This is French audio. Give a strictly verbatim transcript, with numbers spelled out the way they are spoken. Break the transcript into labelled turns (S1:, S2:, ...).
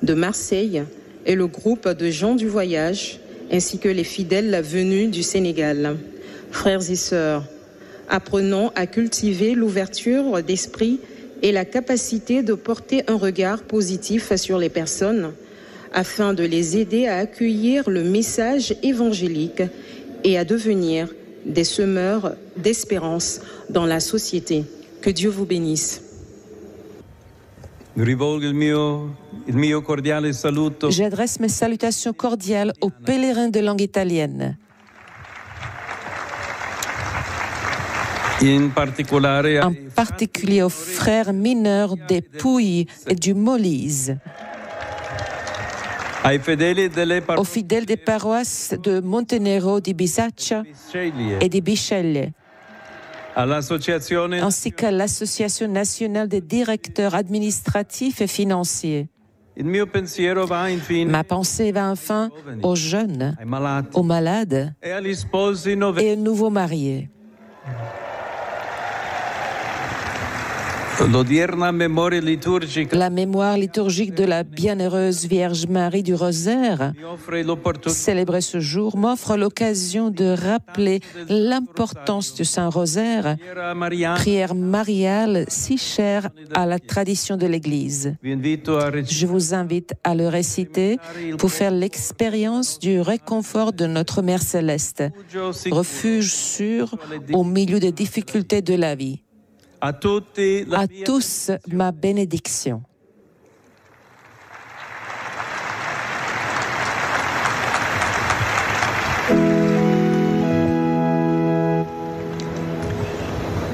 S1: de Marseille et le groupe de gens du voyage, ainsi que les fidèles venus du Sénégal. Frères et sœurs, apprenons à cultiver l'ouverture d'esprit et la capacité de porter un regard positif sur les personnes afin de les aider à accueillir le message évangélique et à devenir des semeurs d'espérance dans la société. Que Dieu vous bénisse.
S2: J'adresse mes salutations cordiales aux pèlerins de langue italienne. En particulier aux frères mineurs des Pouilles et du Molise, aux fidèles des paroisses de Montenero, di Bisaccia et di Bisceglie, ainsi qu'à l'Association nationale des directeurs administratifs et financiers. Ma pensée va enfin aux jeunes, aux malades et aux nouveaux mariés. La mémoire liturgique de la Bienheureuse Vierge Marie du Rosaire, célébrée ce jour, m'offre l'occasion de rappeler l'importance du Saint-Rosaire, prière mariale si chère à la tradition de l'Église. Je vous invite à le réciter pour faire l'expérience du réconfort de notre Mère Céleste, refuge sûr au milieu des difficultés de la vie. À tous, ma bénédiction.